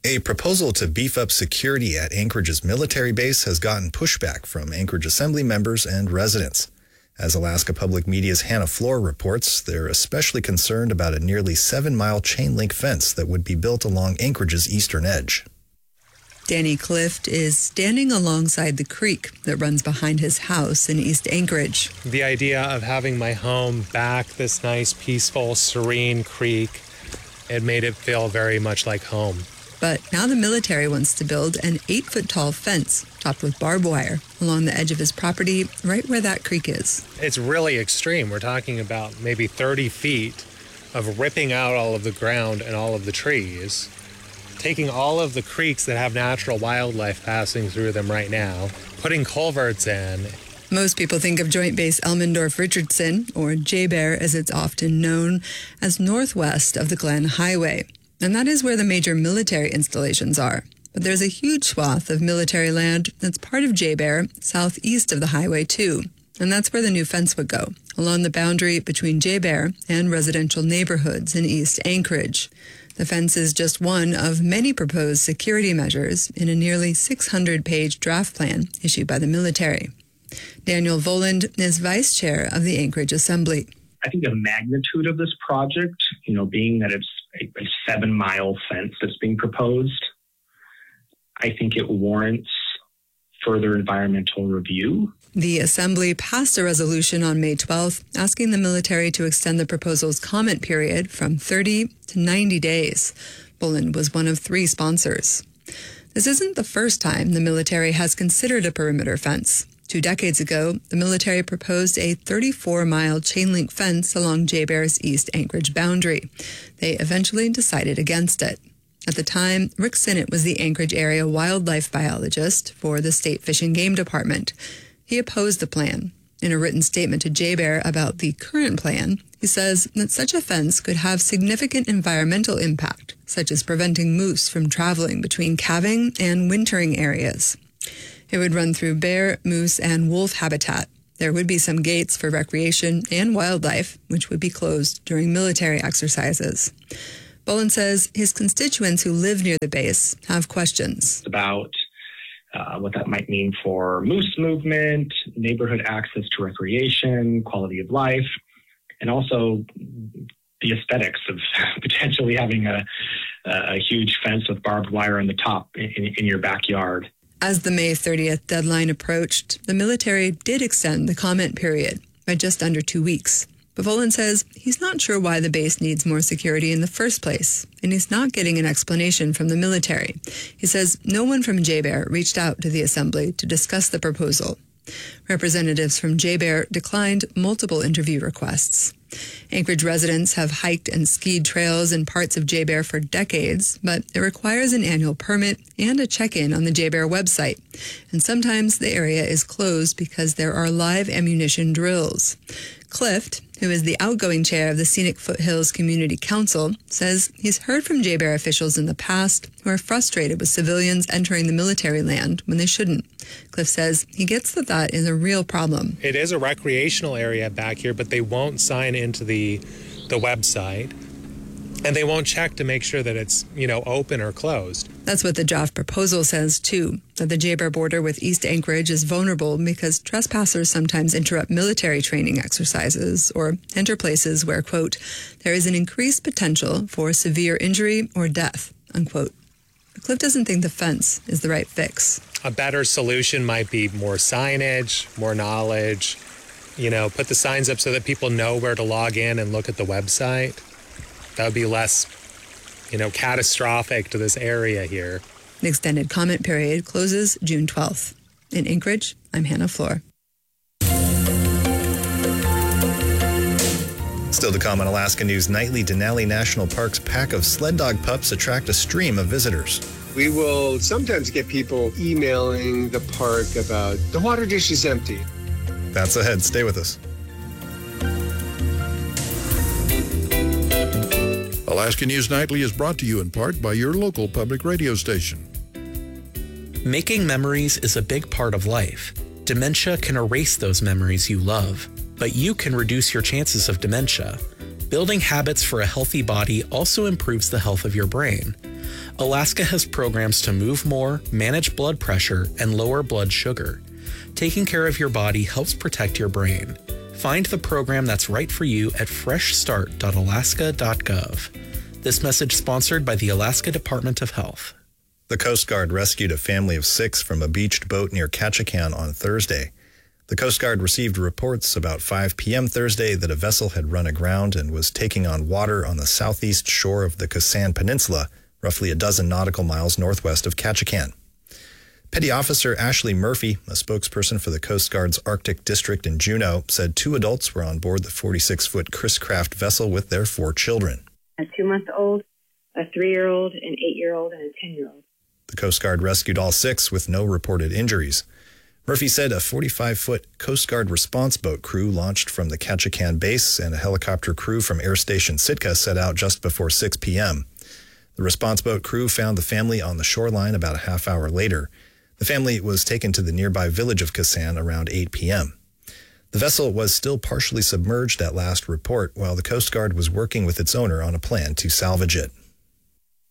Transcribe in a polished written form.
A proposal to beef up security at Anchorage's military base has gotten pushback from Anchorage Assembly members and residents. As Alaska Public Media's Hannah Floor reports, they're especially concerned about a nearly 7-mile chain-link fence that would be built along Anchorage's eastern edge. Danny Clift is standing alongside the creek that runs behind his house in East Anchorage. The idea of having my home back this nice, peaceful, serene creek, it made it feel very much like home. But now the military wants to build an 8-foot-tall fence topped with barbed wire along the edge of his property, right where that creek is. It's really extreme. We're talking about maybe 30 feet of ripping out all of the ground and all of the trees, taking all of the creeks that have natural wildlife passing through them right now, putting culverts in. Most people think of Joint Base Elmendorf-Richardson, or JBER as it's often known, as northwest of the Glen Highway. And that is where the major military installations are. But there's a huge swath of military land that's part of JBER, southeast of the highway too. And that's where the new fence would go, along the boundary between JBER and residential neighborhoods in East Anchorage. The fence is just one of many proposed security measures in a nearly 600-page draft plan issued by the military. Daniel Voland is vice chair of the Anchorage Assembly. I think the magnitude of this project, being that it's a 7-mile fence that's being proposed, I think it warrants further environmental review. The Assembly passed a resolution on May 12th asking the military to extend the proposal's comment period from 30 to 90 days. Boland was one of 3 sponsors. This isn't the first time the military has considered a perimeter fence. 2 decades ago, the military proposed a 34-mile chain-link fence along JBER's East Anchorage boundary. They eventually decided against it. At the time, Rick Sinnott was the Anchorage area wildlife biologist for the State Fish and Game Department. He opposed the plan. In a written statement to JBER about the current plan, he says that such a fence could have significant environmental impact, such as preventing moose from traveling between calving and wintering areas. It would run through bear, moose, and wolf habitat. There would be some gates for recreation and wildlife, which would be closed during military exercises. Boland says his constituents who live near the base have questions about what that might mean for moose movement, neighborhood access to recreation, quality of life, and also the aesthetics of potentially having a huge fence with barbed wire on the top in your backyard. As the May 30th deadline approached, the military did extend the comment period by just under 2 weeks. But Voland says he's not sure why the base needs more security in the first place, and he's not getting an explanation from the military. He says no one from JBER reached out to the Assembly to discuss the proposal. Representatives from JBER declined multiple interview requests. Anchorage residents have hiked and skied trails in parts of JBER for decades, but it requires an annual permit and a check-in on the JBER website. And sometimes the area is closed because there are live ammunition drills. Clift, who is the outgoing chair of the Scenic Foothills Community Council, says he's heard from JBER officials in the past who are frustrated with civilians entering the military land when they shouldn't. Clift says he gets that is a real problem. It is a recreational area back here, but they won't sign into the website, and they won't check to make sure that it's, open or closed. That's what the draft proposal says, too, that the JBER border with East Anchorage is vulnerable because trespassers sometimes interrupt military training exercises or enter places where, quote, there is an increased potential for severe injury or death, unquote. Cliff doesn't think the fence is the right fix. A better solution might be more signage, more knowledge, put the signs up so that people know where to log in and look at the website. That would be less, catastrophic to this area here. The extended comment period closes June 12th. In Anchorage, I'm Hannah Floor. Still to come on Alaska News Nightly, Denali National Park's pack of sled dog pups attract a stream of visitors. We will sometimes get people emailing the park about the water dish is empty. That's ahead. Stay with us. Alaska News Nightly is brought to you in part by your local public radio station. Making memories is a big part of life. Dementia can erase those memories you love, but you can reduce your chances of dementia. Building habits for a healthy body also improves the health of your brain. Alaska has programs to move more, manage blood pressure, and lower blood sugar. Taking care of your body helps protect your brain. Find the program that's right for you at freshstart.alaska.gov. This message sponsored by the Alaska Department of Health. The Coast Guard rescued a family of 6 from a beached boat near Ketchikan on Thursday. The Coast Guard received reports about 5 p.m. Thursday that a vessel had run aground and was taking on water on the southeast shore of the Kisan Peninsula, roughly a dozen nautical miles northwest of Ketchikan. Petty Officer Ashley Murphy, a spokesperson for the Coast Guard's Arctic District in Juneau, said 2 adults were on board the 46-foot Chris Craft vessel with their 4 children. A 2-month-old, a 3-year-old, an 8-year-old, and a 10-year-old. The Coast Guard rescued all 6 with no reported injuries. Murphy said a 45-foot Coast Guard response boat crew launched from the Ketchikan base and a helicopter crew from Air Station Sitka set out just before 6 p.m. The response boat crew found the family on the shoreline about a half hour later. The family was taken to the nearby village of Kisan around 8 p.m. The vessel was still partially submerged at last report, while the Coast Guard was working with its owner on a plan to salvage it.